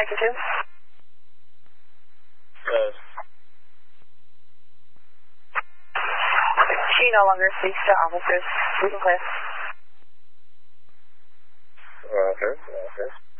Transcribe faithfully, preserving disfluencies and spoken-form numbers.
Taking two. Yes. She no longer speaks to officers. We can clear. Roger, roger.